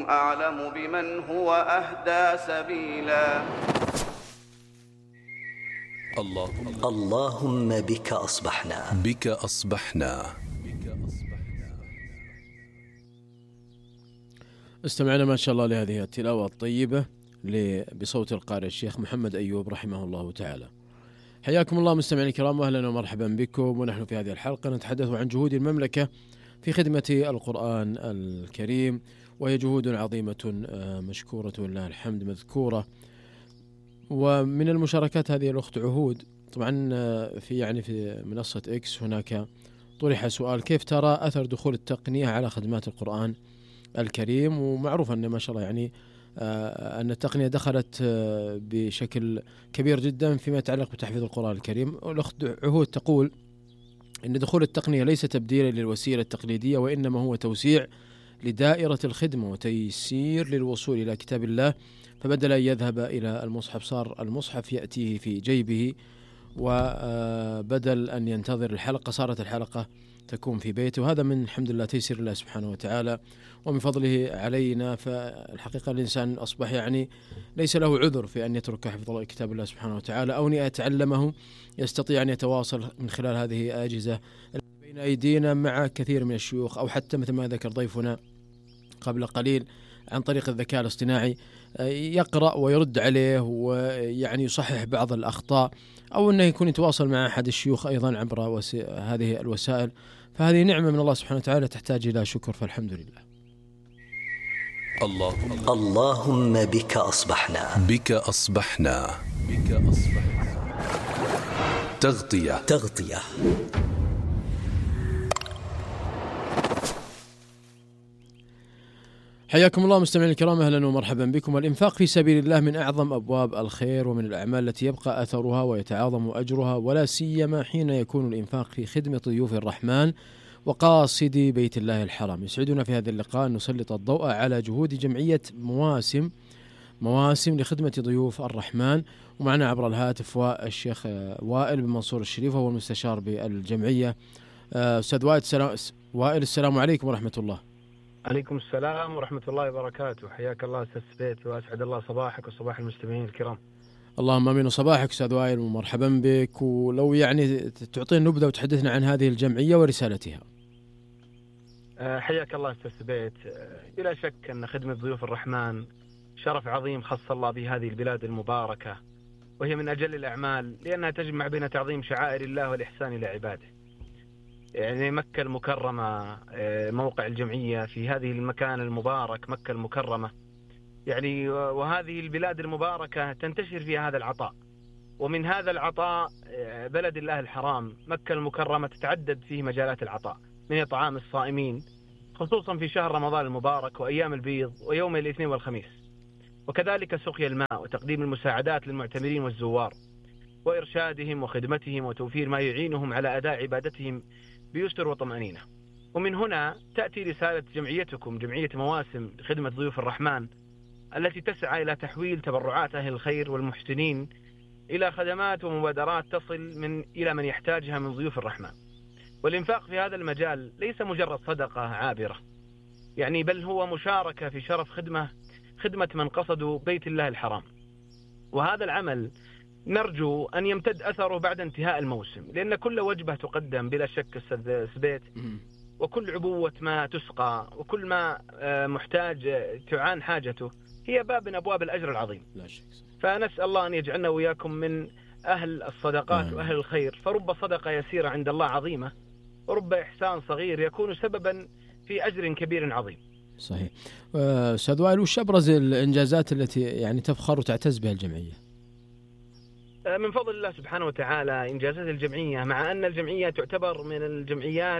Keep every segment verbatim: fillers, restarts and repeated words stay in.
أعلم بمن هو أهدى سبيلا. اللهم اللهم بك أصبحنا بك أصبحنا. استمعنا ما شاء الله لهذه التلاوة الطيبة بصوت القارئ الشيخ محمد أيوب رحمه الله تعالى. حياكم الله مستمعينا الكرام، واهلا ومرحبا بكم. ونحن في هذه الحلقة نتحدث عن جهود المملكة في خدمة القرآن الكريم، وهي جهود عظيمة مشكورة لله الحمد مذكورة. ومن المشاركات هذه الأخت عهود، طبعا في يعني في منصة إكس هناك طرح سؤال: كيف ترى أثر دخول التقنية على خدمات القرآن الكريم؟ ومعروف أن ما شاء الله يعني أن التقنية دخلت بشكل كبير جدا فيما يتعلق بتحفيظ القرآن الكريم. الأخت عهود تقول إن دخول التقنية ليس تبديلا للوسيلة التقليدية، وإنما هو توسيع لدائرة الخدمة وتيسير للوصول إلى كتاب الله، فبدل أن يذهب إلى المصحف صار المصحف يأتيه في جيبه، وبدل أن ينتظر الحلقة صارت الحلقة تكون في بيته. وهذا من الحمد لله تيسير الله سبحانه وتعالى ومن فضله علينا. فالحقيقة الإنسان أصبح يعني ليس له عذر في أن يترك حفظ كتاب الله سبحانه وتعالى أو أن يتعلمه، يستطيع أن يتواصل من خلال هذه الأجهزة بين أيدينا مع كثير من الشيوخ، أو حتى مثل ما ذكر ضيفنا قبل قليل عن طريق الذكاء الاصطناعي يقرأ ويرد عليه ويعني يصحح بعض الأخطاء، أو أنه يكون يتواصل مع أحد الشيوخ أيضا عبر وسي... هذه الوسائل. فهذه نعمة من الله سبحانه وتعالى تحتاج إلى شكر، فالحمد لله. اللهم اللهم بك أصبحنا بك أصبحنا بك أصبحنا. تغطية تغطية حياكم الله مستمعينا الكرام، اهلا ومرحبا بكم. الانفاق في سبيل الله من اعظم ابواب الخير ومن الاعمال التي يبقى اثرها ويتعاظم اجرها، ولا سيما حين يكون الانفاق في خدمه ضيوف الرحمن وقاصدي بيت الله الحرام. يسعدنا في هذا اللقاء ان نسلط الضوء على جهود جمعيه مواسم مواسم لخدمه ضيوف الرحمن. ومعنا عبر الهاتف الشيخ وائل بن منصور الشريف، وهو المستشار بالجمعيه. استاذ وائل، السلام عليكم ورحمه الله. عليكم السلام ورحمة الله وبركاته. حياك الله أستاذ سبيت، وأسعد الله صباحك وصباح المستمعين الكرام. اللهم امين. وصباحك استاذ وائل ومرحبا بك. ولو يعني تعطينا نبذة وتحدثنا عن هذه الجمعية ورسالتها. حياك الله أستاذ سبيت. بلا شك أن خدمة ضيوف الرحمن شرف عظيم خص الله به هذه البلاد المباركة، وهي من أجل الأعمال لأنها تجمع بين تعظيم شعائر الله والإحسان إلى عباده. يعني مكة المكرمة موقع الجمعية في هذه المكان المبارك، مكة المكرمة يعني، وهذه البلاد المباركة تنتشر فيها هذا العطاء. ومن هذا العطاء بلد الله الحرام مكة المكرمة تتعدد فيه مجالات العطاء، من إطعام الصائمين خصوصا في شهر رمضان المبارك وأيام البيض ويوم الاثنين والخميس، وكذلك سقيا الماء وتقديم المساعدات للمعتمرين والزوار وإرشادهم وخدمتهم وتوفير ما يعينهم على أداء عبادتهم بيسر وطمأنينة. ومن هنا تأتي رسالة جمعيتكم جمعية مواسم لخدمة ضيوف الرحمن، التي تسعى إلى تحويل تبرعات أهل الخير والمحسنين إلى خدمات ومبادرات تصل من إلى من يحتاجها من ضيوف الرحمن. والإنفاق في هذا المجال ليس مجرد صدقة عابرة يعني، بل هو مشاركة في شرف خدمة خدمة من قصدوا بيت الله الحرام. وهذا العمل نرجو أن يمتد أثره بعد انتهاء الموسم، لأن كل وجبة تقدم بلا شك أستاذ سبيت، وكل عبوة ما تسقى وكل ما محتاج تعان حاجته هي باب من أبواب الأجر العظيم. لا شك. فنسأل الله أن يجعلنا وإياكم من أهل الصدقات مم. وأهل الخير. فرب صدقة يسيرة عند الله عظيمة، ورب إحسان صغير يكون سببا في أجر كبير عظيم. صحيح. أستاذ وائل، وش أبرز الإنجازات التي يعني تفخر وتعتز بها الجمعية؟ من فضل الله سبحانه وتعالى إنجازات الجمعية، مع أن الجمعية تعتبر من الجمعيات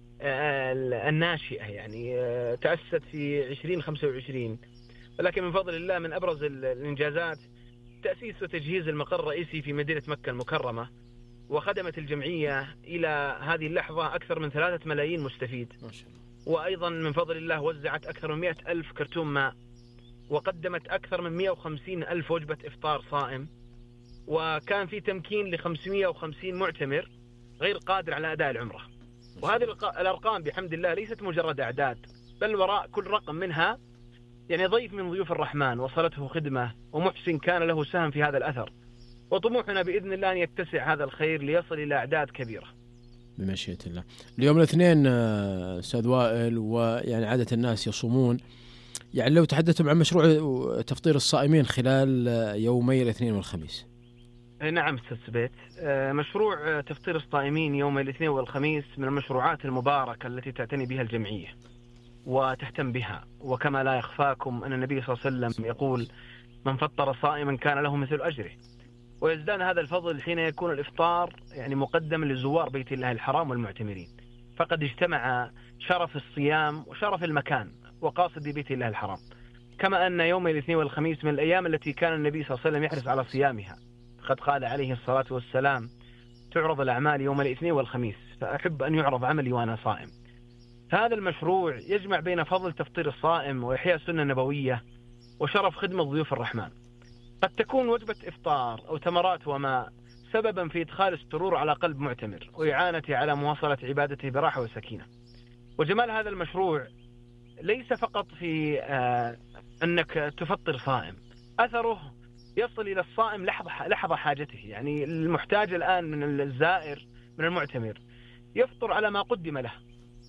الناشئة يعني تأسست في عشرين خمسة وعشرين، ولكن من فضل الله من أبرز الإنجازات تأسيس وتجهيز المقر الرئيسي في مدينة مكة المكرمة. وخدمت الجمعية إلى هذه اللحظة أكثر من ثلاثة ملايين مستفيد، ما شاء الله. وأيضا من فضل الله وزعت أكثر من مئة ألف كرتون ماء، وقدمت أكثر من مئة وخمسين ألف وجبة إفطار صائم، وكان في تمكين ل خمسمئة وخمسين معتمر غير قادر على أداء العمرة. وهذه الأرقام بحمد الله ليست مجرد أعداد، بل وراء كل رقم منها يعني ضيف من ضيوف الرحمن وصلته خدمة ومحسن كان له سهم في هذا الأثر، وطموحنا بإذن الله أن يتسع هذا الخير ليصل إلى أعداد كبيرة بمشيئة الله. اليوم الاثنين أستاذ وائل، ويعني عادة الناس يصومون، يعني لو تحدثتم عن مشروع تفطير الصائمين خلال يومي الاثنين والخميس. نعم أستاذ سبيت، مشروع تفطير الصائمين يوم الاثنين والخميس من المشروعات المباركة التي تعتني بها الجمعية وتهتم بها، وكما لا يخفاكم أن النبي صلى الله عليه وسلم يقول من فطر صائما كان له مثل أجره، ويزدان هذا الفضل حين يكون الإفطار يعني مقدم لزوار بيت الله الحرام والمعتمرين، فقد اجتمع شرف الصيام وشرف المكان وقاصد بيت الله الحرام، كما أن يوم الاثنين والخميس من الأيام التي كان النبي صلى الله عليه وسلم يحرص على صيامها، قد قال عليه الصلاة والسلام تعرض الأعمال يوم الاثنين والخميس فأحب أن يعرض عملي وأنا صائم. هذا المشروع يجمع بين فضل تفطير الصائم وإحياء السنة النبوية وشرف خدمة ضيوف الرحمن. قد تكون وجبة إفطار أو تمرات وماء سببا في إدخال السرور على قلب معتمر وإعانته على مواصلة عبادته براحة وسكينة. وجمال هذا المشروع ليس فقط في آه أنك تفطر صائم، أثره يصل إلى الصائم لحظة لحظة حاجته، يعني المحتاج الآن من الزائر من المعتمر يفطر على ما قدم له،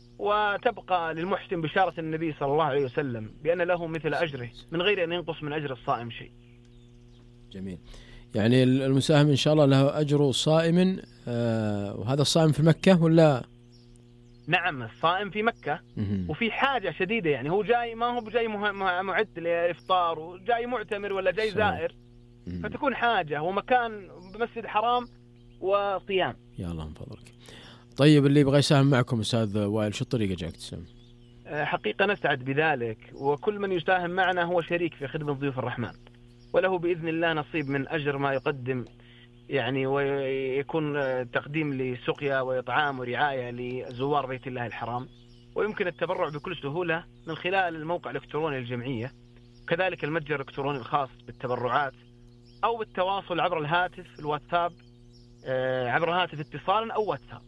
وتبقى للمحسن بشارة النبي صلى الله عليه وسلم بأن له مثل أجره من غير أن ينقص من أجر الصائم شيء. جميل، يعني المساهم إن شاء الله له أجر صائم. آه وهذا الصائم في مكة ولا؟ نعم الصائم في مكة وفي حاجة شديدة، يعني هو جاي ما هو جاي معد للإفطار وجاي معتمر ولا جاي زائر، فتكون حاجة ومكان بمسجد حرام وصيام. يا الله من فضلك. طيب اللي يبغى يساهم معكم أستاذ وائل شو الطريقة جاك تساهم؟ حقيقة نسعد بذلك، وكل من يساهم معنا هو شريك في خدمة ضيوف الرحمن، وله بإذن الله نصيب من أجر ما يقدم، يعني ويكون تقديم لسقيا وإطعام ورعاية لزوار بيت الله الحرام، ويمكن التبرع بكل سهولة من خلال الموقع الإلكتروني للجمعية، كذلك المتجر الإلكتروني الخاص بالتبرعات، أو بالتواصل عبر الهاتف الواتساب، عبر هاتف اتصال أو واتساب،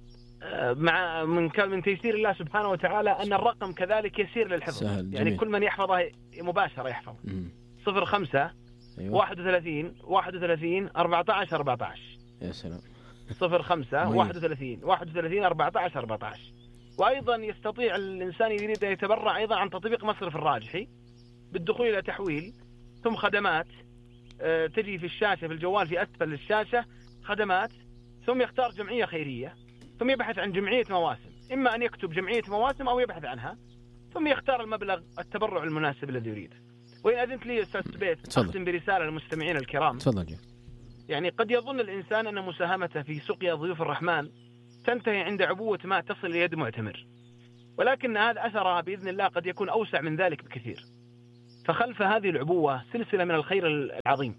مع من من تيسير الله سبحانه وتعالى أن الرقم كذلك يسير للحفظ، يعني جميل. كل من يحفظه مباشرة يحفظ. صفر خمسة أيوة. واحد وثلاثين واحد وثلاثين أربعة عشر أربعة عشر. يا سلام. صفر خمسة واحد وثلاثين واحد وثلاثين أربعة عشر أربعة عشر. وأيضا يستطيع الإنسان يريد أن يتبرع أيضا عن تطبيق مصرف الراجحي بالدخول إلى تحويل ثم خدمات، أه تجي في الشاشة في الجوال في أسفل الشاشة خدمات، ثم يختار جمعية خيرية، ثم يبحث عن جمعية مواسم، إما أن يكتب جمعية مواسم أو يبحث عنها، ثم يختار المبلغ التبرع المناسب الذي يريده. وإن أذنت لي أستاذ سبيت أختم برسالة للمستمعين الكرام. تفضل. يعني قد يظن الإنسان أن مساهمته في سقيا ضيوف الرحمن تنتهي عند عبوة ما تصل إلى يد معتمر، ولكن هذا أثرها بإذن الله قد يكون أوسع من ذلك بكثير، فخلف هذه العبوة سلسلة من الخير العظيم.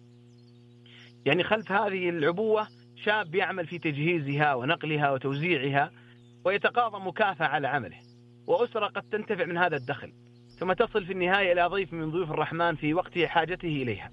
يعني خلف هذه العبوة شاب يعمل في تجهيزها ونقلها وتوزيعها ويتقاضى مكافأة على عمله، وأسرة قد تنتفع من هذا الدخل، ثم تصل في النهاية إلى ضيف من ضيوف الرحمن في وقت حاجته إليها.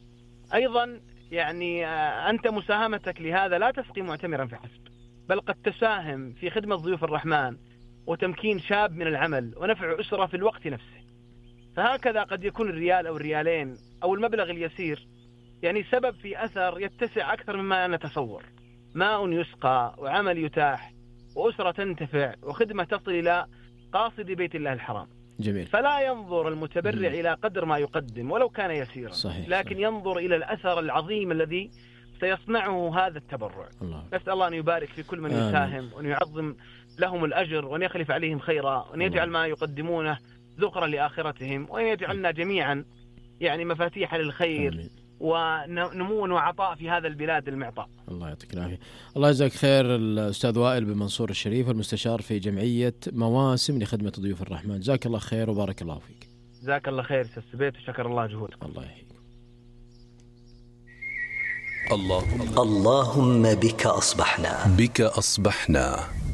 أيضا يعني أنت مساهمتك لهذا لا تسقي معتمرا فحسب، بل قد تساهم في خدمة ضيوف الرحمن وتمكين شاب من العمل ونفع أسرة في الوقت نفسه. فهكذا قد يكون الريال أو الريالين أو المبلغ اليسير يعني سبب في أثر يتسع أكثر مما نتصور، ماء يسقى وعمل يتاح وأسرة تنتفع وخدمة تصل إلى قاصد بيت الله الحرام. جميل. فلا ينظر المتبرع مم. إلى قدر ما يقدم ولو كان يسيرا، صحيح. لكن صحيح. ينظر إلى الأثر العظيم الذي سيصنعه هذا التبرع. الله. نسأل الله أن يبارك في كل من آمين. يساهم، وأن يعظم لهم الأجر، وأن يخلف عليهم خيرا، وأن يجعل ما يقدمونه ذخرا لآخرتهم، وأن يجعلنا جميعا يعني مفاتيح للخير آمين. ونمو وعطاء في هذا البلاد المعطاء. الله يعطيك العافية. الله يجزاك خير الأستاذ وائل بن منصور الشريف المستشار في جمعية مواسم لخدمة ضيوف الرحمن، جزاك الله خير وبارك الله فيك. جزاك الله خير أستاذ سبيت وشكر الله جهودك. الله يحييك. اللهم اللهم بك أصبحنا بك أصبحنا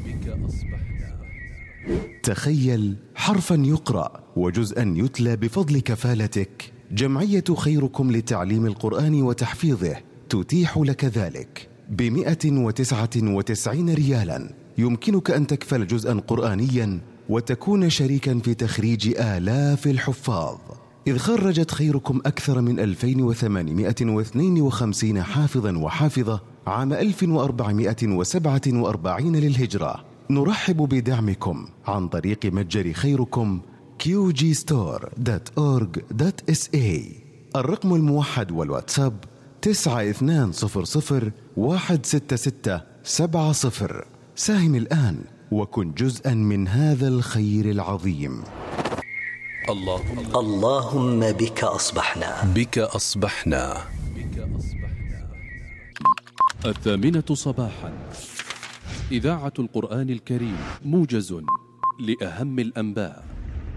تخيل حرفا يقرأ وجزءا يتلى بفضل كفالتك. جمعية خيركم لتعليم القرآن وتحفيظه تتيح لك ذلك بمئة وتسعة وتسعين ريالا. يمكنك أن تكفل جزءا قرآنيا وتكون شريكا في تخريج آلاف الحفاظ. إذ خرجت خيركم أكثر من ألفين وثمانمائة واثنين وخمسين حافظا وحافظة عام ألف وأربعمائة وسبعة وأربعين للهجرة. نرحب بدعمكم عن طريق متجر خيركم كيو جي ستور دوت أورج دوت إس إيه. الرقم الموحد والواتساب تسعة اثنان صفر صفر واحد ستة ستة سبعة صفر. ساهم الآن وكن جزءا من هذا الخير العظيم. اللهم اللهم بك أصبحنا. بك أصبحنا. الثامنة صباحا، إذاعة القرآن الكريم، موجز لأهم الأنباء.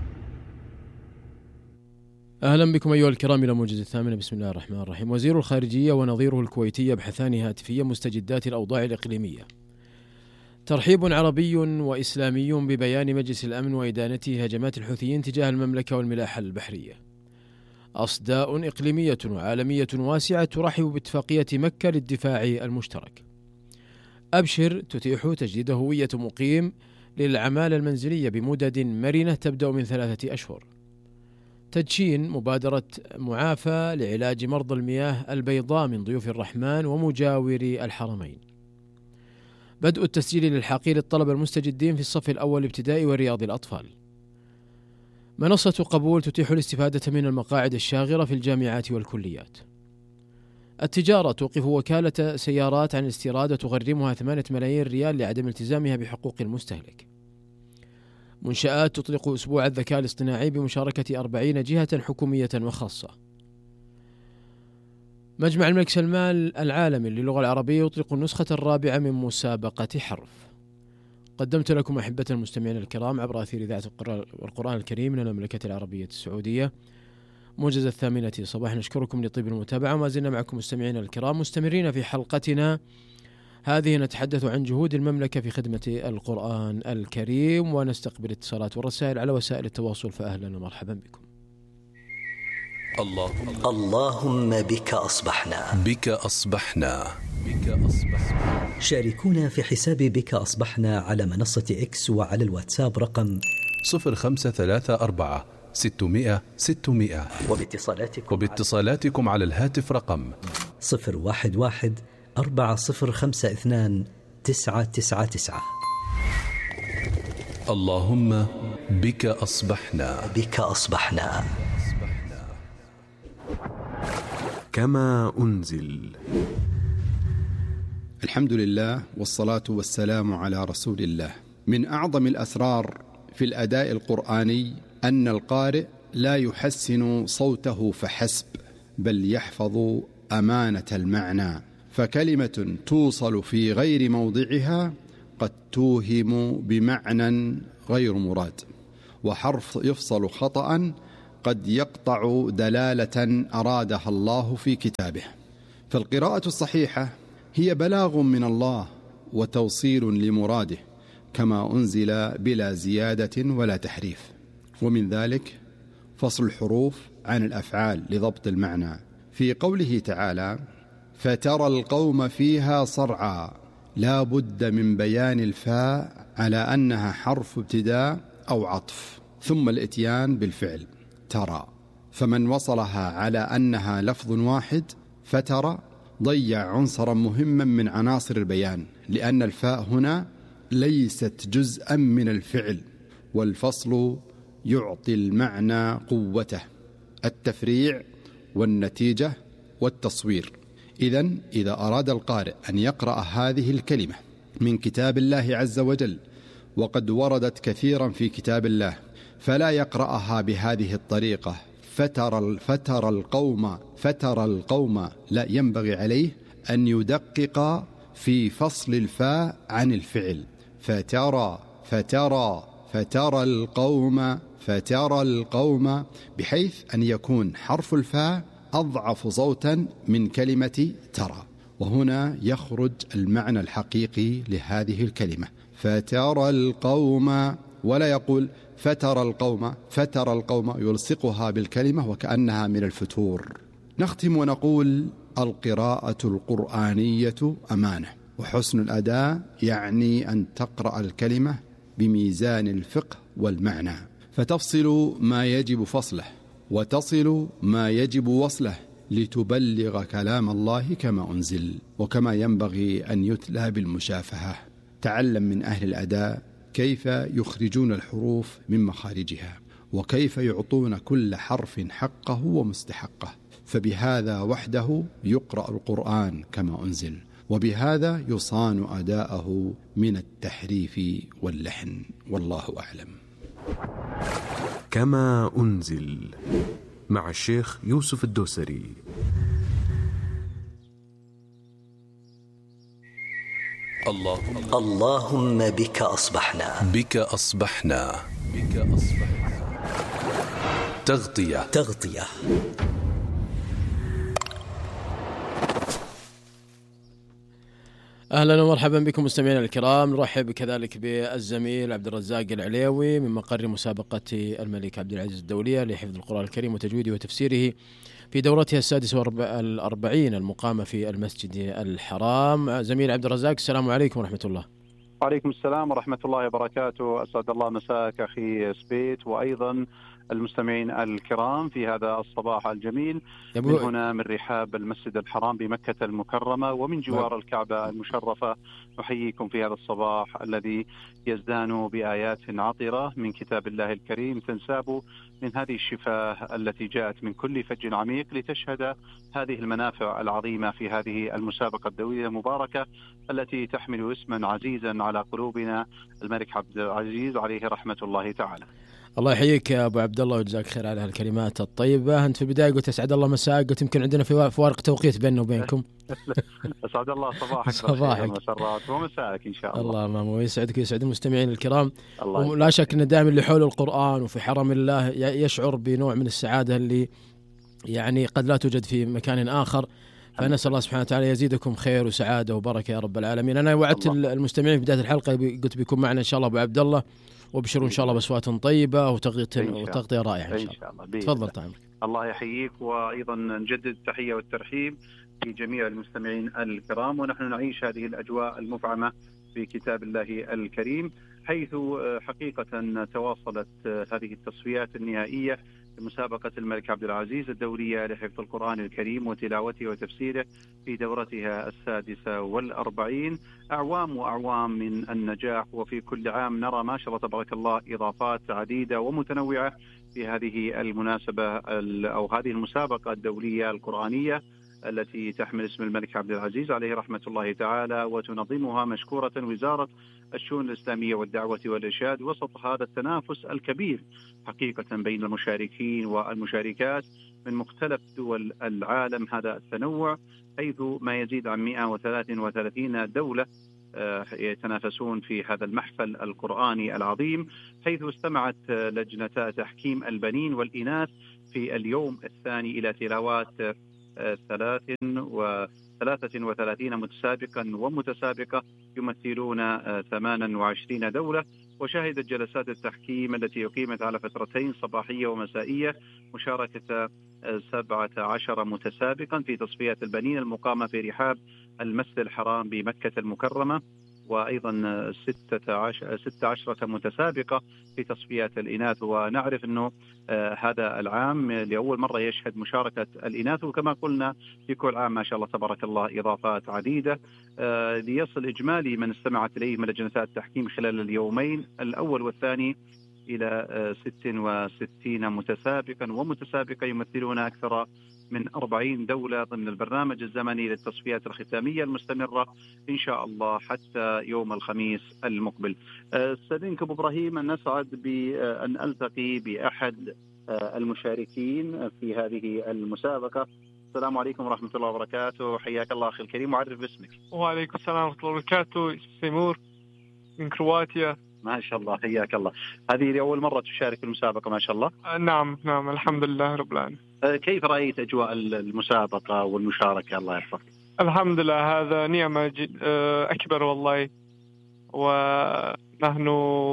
أهلا بكم أيها الكرام إلى موجز الثامنة. بسم الله الرحمن الرحيم. وزير الخارجية ونظيره الكويتي يبحثان هاتفيا مستجدات الأوضاع الإقليمية. ترحيب عربي وإسلامي ببيان مجلس الأمن وإدانته هجمات الحوثيين تجاه المملكة والملاحة البحرية. أصداء إقليمية وعالمية واسعة ترحب باتفاقية مكة للدفاع المشترك. أبشر تتيح تجديد هوية مقيم للعمالة المنزلية بمدد مرنة تبدأ من ثلاثة أشهر. تدشين مبادرة معافى لعلاج مرضى المياه البيضاء من ضيوف الرحمن ومجاوري الحرمين. بدء التسجيل للحاقي للطلبة المستجدين في الصف الأول ابتدائي ورياض الأطفال. منصة قبول تتيح الاستفادة من المقاعد الشاغرة في الجامعات والكليات. التجارة توقف وكالة سيارات عن الاستيراد وتغرمها ثمانية ملايين ريال لعدم التزامها بحقوق المستهلك. منشآت تطلق أسبوع الذكاء الاصطناعي بمشاركة أربعين جهة حكومية وخاصة. مجمع الملك سلمان العالمي للغة العربية يطلق النسخة الرابعة من مسابقة حرف. قدمت لكم أحبة المستمعين الكرام عبر أثير إذاعة القرآن الكريم من المملكة العربية السعودية موجز الثامنة صباح. نشكركم لطيب المتابعة. ما زلنا معكم مستمعين الكرام مستمرين في حلقتنا هذه نتحدث عن جهود المملكة في خدمة القرآن الكريم ونستقبل اتصالات والرسائل على وسائل التواصل، فأهلا ومرحبا بكم. اللهم اللهم بك أصبحنا. بك أصبحنا. بك أصبحنا. شاركونا في حساب بك أصبحنا على منصة إكس وعلى الواتساب رقم صفر خمسة ثلاثة أربعة ستمائة ستمائة. وباتصالاتكم وباتصالاتكم على الهاتف رقم صفر واحد واحد أربعة صفر خمسة اثنان تسعة تسعة تسعة. اللهم بك أصبحنا. بك أصبحنا. كما أنزل. الحمد لله والصلاة والسلام على رسول الله. من أعظم الأسرار في الأداء القرآني أن القارئ لا يحسن صوته فحسب، بل يحفظ أمانة المعنى، فكلمة توصل في غير موضعها قد توهم بمعنى غير مراد، وحرف يفصل خطأ قد يقطع دلالة أرادها الله في كتابه. فالقراءة الصحيحة هي بلاغ من الله وتوصيل لمراده كما أنزل بلا زيادة ولا تحريف. ومن ذلك فصل الحروف عن الأفعال لضبط المعنى في قوله تعالى: فترى القوم فيها صرعى، لا بد من بيان الفاء على أنها حرف ابتداء أو عطف، ثم الإتيان بالفعل ترى، فمن وصلها على أنها لفظ واحد فترى ضيع عنصرا مهما من عناصر البيان، لأن الفاء هنا ليست جزءا من الفعل، والفصل يعطي المعنى قوته، التفريع والنتيجة والتصوير. إذن إذا أراد القارئ أن يقرأ هذه الكلمة من كتاب الله عز وجل، وقد وردت كثيرا في كتاب الله، فلا يقرأها بهذه الطريقة فترى فترى القوم فترى القوم لا، ينبغي عليه أن يدقق في فصل الفاء عن الفعل، فترى فترى فترى القوم فترى القوم، بحيث أن يكون حرف الفاء أضعف صوتا من كلمة ترى، وهنا يخرج المعنى الحقيقي لهذه الكلمة فترى القوم، ولا يقول فترى القوم فترى القوم يلصقها بالكلمة وكأنها من الفتور. نختم ونقول: القراءة القرآنية أمانة، وحسن الأداء يعني أن تقرأ الكلمة بميزان الفقه والمعنى، فتفصل ما يجب فصله وتصل ما يجب وصله لتبلغ كلام الله كما أنزل وكما ينبغي أن يتلى بالمشافهة. تعلم من أهل الأداء كيف يخرجون الحروف من مخارجها، وكيف يعطون كل حرف حقه ومستحقه، فبهذا وحده يقرأ القرآن كما أنزل، وبهذا يصان أداءه من التحريف واللحن. والله أعلم. كما أنزل مع الشيخ يوسف الدوسري. اللهم اللهم بك أصبحنا بك أصبحنا بك أصبحنا تغطية تغطية. أهلا ومرحبا بكم مستمعينا الكرام. نرحب كذلك بالزميل عبد الرزاق العليوي من مقر مسابقة الملك عبد العزيز الدولية لحفظ القرآن الكريم وتجويده وتفسيره في دورتها السادسة والأربعين المقامة في المسجد الحرام. زميل عبد الرزاق، السلام عليكم ورحمة الله. وعليكم السلام ورحمة الله وبركاته. أسعد الله مساك أخي سبيت، وأيضا المستمعين الكرام في هذا الصباح الجميل من هنا من رحاب المسجد الحرام بمكة المكرمة ومن جوار الكعبة المشرفة. نحييكم في هذا الصباح الذي يزدان بآيات عطرة من كتاب الله الكريم تنساب من هذه الشفاه التي جاءت من كل فج عميق لتشهد هذه المنافع العظيمة في هذه المسابقة الدولية المباركة التي تحمل اسما عزيزا على قلوبنا، الملك عبد العزيز عليه رحمة الله تعالى. الله يحييك يا ابو عبد الله وجزاك خير على هالكلمات الطيبه. انت في البدايه قلت اسعد الله مساك، قلت يمكن عندنا في فوارق توقيت بيننا وبينكم. اسعد الله صباحك صباحك ومسرات ومساك ان شاء الله. الله ما ويسعدك ويسعد المستمعين الكرام. ولا شك ان دائما اللي حول القران وفي حرم الله يشعر بنوع من السعاده اللي يعني قد لا توجد في مكان اخر. فنسأل الله سبحانه وتعالى يزيدكم خير وسعاده وبركه يا رب العالمين. انا وعدت المستمعين في بدايه الحلقه قلت بيكون معنا ان شاء الله ابو عبد الله، وبشروا إن شاء الله بأصوات طيبة وتغطية وتغطية رائعة إن شاء الله. تفضل طيب. الله يحييك، وأيضا نجدد التحية والترحيب بجميع المستمعين الكرام، ونحن نعيش هذه الأجواء المفعمة في كتاب الله الكريم، حيث حقيقة تواصلت هذه التصفيات النهائية لمسابقة الملك عبد العزيز الدولية لحفظ القرآن الكريم وتلاوته وتفسيره في دورتها السادسة والأربعين. أعوام وأعوام من النجاح، وفي كل عام نرى ما شاء الله تبارك الله إضافات عديدة ومتنوعة في هذه المناسبة أو هذه المسابقة الدولية القرآنية التي تحمل اسم الملك عبد العزيز عليه رحمة الله تعالى، وتنظمها مشكورة وزارة الشؤون الإسلامية والدعوة والإرشاد وسط هذا التنافس الكبير حقيقة بين المشاركين والمشاركات من مختلف دول العالم. هذا التنوع حيث ما يزيد عن مئة وثلاثة وثلاثين دولة يتنافسون في هذا المحفل القرآني العظيم، حيث استمعت لجنتا تحكيم البنين والإناث في اليوم الثاني إلى تلاوات ثلاث وثلاثة وثلاثين متسابقا ومتسابقة يمثلون ثمانية وعشرين دولة. وشهدت جلسات التحكيم التي أقيمت على فترتين صباحية ومسائية مشاركة سبعة عشر متسابقا في تصفيات البنين المقامة في رحاب المسجد الحرام بمكة المكرمة، وأيضا ستة عشر ستة عشرة متسابقة في تصفيات الإناث. ونعرف أنه آه هذا العام لأول مرة يشهد مشاركة الإناث، وكما قلنا في كل عام ما شاء الله تبارك الله إضافات عديدة آه ليصل إجمالي من استمعت إليه من لجنتات التحكيم خلال اليومين الأول والثاني إلى آه ست وستين متسابقا ومتسابقة يمثلون أكثر من أربعين دولة ضمن البرنامج الزمني للتصفيات الختامية المستمرة إن شاء الله حتى يوم الخميس المقبل. استاذنك أبو إبراهيم أن نسعد بأن ألتقي بأحد المشاركين في هذه المسابقة. السلام عليكم ورحمة الله وبركاته، حياك الله أخي الكريم، وعرف باسمك. وعليكم السلام ورحمة الله وبركاته، سيمور من كرواتيا. ما شاء الله، حياك الله. هذه لأول مرة تشارك في المسابقة ما شاء الله. نعم نعم الحمد لله رب العالمين. كيف رأيت أجواء المسابقة والمشاركة؟ الله يحفظك. الحمد لله، هذا نعمة أكبر والله، ونحن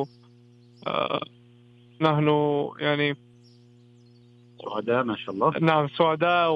نحن يعني سعداء ما شاء الله. نعم سعداء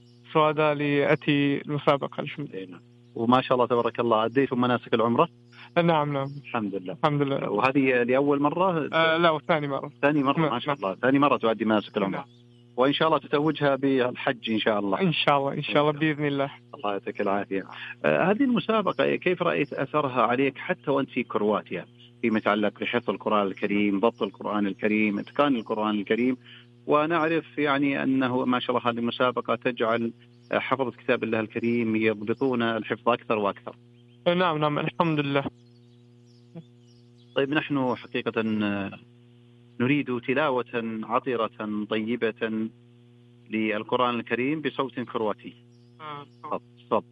وسعداء لأتي المسابقة الحمد لله. وما شاء الله تبارك الله. أديتم مناسك العمرة؟ نعم نعم الحمد لله الحمد لله. وهذه لأول مرة؟ آه لا ثاني مرة. ثاني مرة ما شاء الله، ثاني مرة تؤدي مناسك العمرة. نعم. وإن شاء الله تتوجها بالحج إن شاء الله. إن شاء الله إن شاء الله بإذن الله. الله يعطيك العافية. آه هذه المسابقة كيف رأيت أثرها عليك حتى وأنت في كرواتيا فيما يتعلق بحفظ القرآن الكريم، ضبط القرآن الكريم، إتقان القرآن الكريم؟ ونعرف يعني أنه ما شاء الله هذه المسابقة تجعل حفظة كتاب الله الكريم يضبطون الحفظ أكثر وأكثر. نعم نعم الحمد لله. طيب نحن حقيقة نريد تلاوة عطرة طيبة للقرآن الكريم بصوت كرواتي. صب.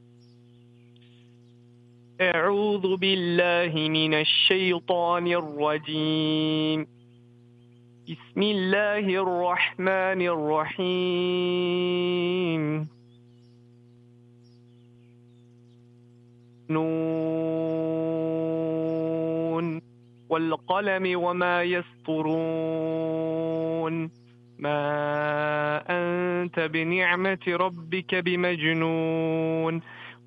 أعوذ بالله من الشيطان الرجيم. بسم الله الرحمن الرحيم. نون والقلم وما يسطرون. ما أنت بنعمة ربك بمجنون.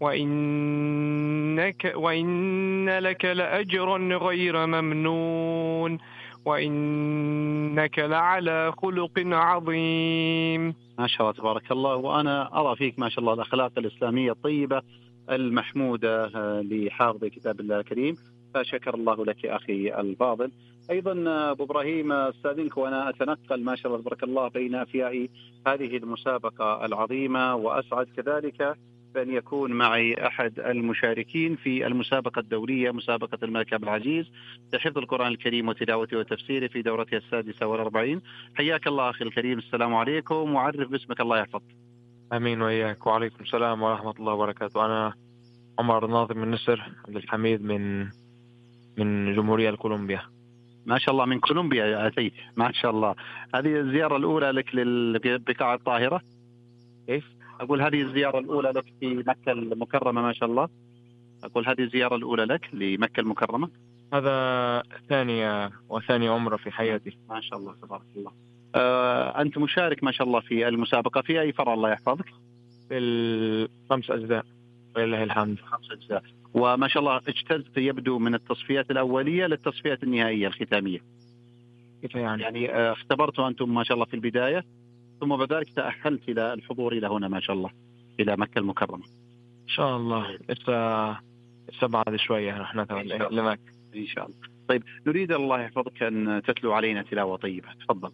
وإنك وإن لك لأجرا غير ممنون. وإنك لعلى خلق عظيم. ما شاء الله تبارك الله. وأنا أرى فيك ما شاء الله الأخلاق الإسلامية الطيبة المحمودة لحافظ كتاب الله الكريم، فشكر الله لك أخي الفاضل. أيضا أبو إبراهيم استاذنك وأنا أتنقل ما شاء الله تبارك الله بين أفياء هذه المسابقة العظيمة، وأسعد كذلك بأن يكون معي أحد المشاركين في المسابقة الدولية مسابقة الملك عبد العزيز لحفظ القرآن الكريم وتلاوته وتفسيره في دورتها السادسة والأربعين. حياك الله أخي الكريم، السلام عليكم، وعرف باسمك الله يحفظك. أمين وإياك. وعليكم السلام ورحمة الله وبركاته. أنا عمر ناظم من نصر عبد الحميد من من جمهورية كولومبيا. ما شاء الله من كولومبيا أتيت، ما شاء الله. هذه الزيارة الأولى لك للبقاع الطاهرة؟ كيف؟ أقول هذه الزيارة الأولى لك في مكة المكرمة ما شاء الله. أقول هذه الزيارة الأولى لك لمكة المكرمة. هذا ثانية وثاني عمرة في حياتي. ما شاء الله تبارك الله. آه أنت مشارك ما شاء الله في المسابقة في أي فرع الله يحفظك؟ في الخمس أجزاء ولله الحمد. خمس أجزاء. وما شاء الله اجتزت يبدو من التصفيات الأولية للتصفيات النهائية الختامية. كيف يعني؟ يعني آه اختبرتوا أنتم ما شاء الله في البداية، ثم بعد ذلك تأهلت إلى الحضور إلى هنا ما شاء الله إلى مكة المكرمة. إن شاء الله. لسه لسه بعد شوية نحن لمكة إن شاء الله. طيب نريد الله يحفظك أن تتلو علينا تلاوة طيبة، تفضل.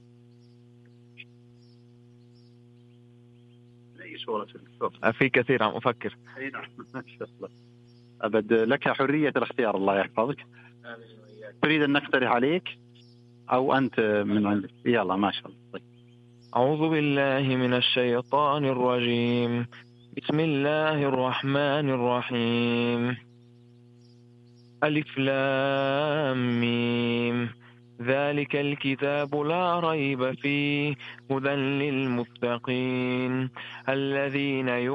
أي سورة؟ في كثير عم أفكر. أي نعم ما شاء الله. أبد لك حرية الاختيار الله يحفظك. تريد أن نقترح عليك أو أنت من عندك؟ يلا ما شاء الله. طيب. أعوذ بالله من الشيطان الرجيم. بسم الله الرحمن الرحيم. ألف لام ميم. ذلك الكتاب لا ريب فيه هدى للمتقين الذين